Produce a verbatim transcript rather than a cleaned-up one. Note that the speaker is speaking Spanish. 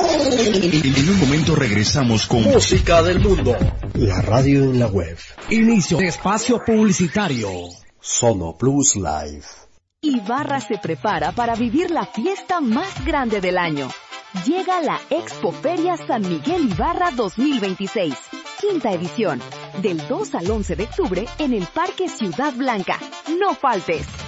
En un momento regresamos con Música del Mundo. La radio en la web. Inicio de espacio publicitario. Sono Plus Live. Ibarra se prepara para vivir la fiesta más grande del año. Llega la Expoferia San Miguel Ibarra dos mil veintiséis, quinta edición, del dos al once de octubre en el Parque Ciudad Blanca. No faltes.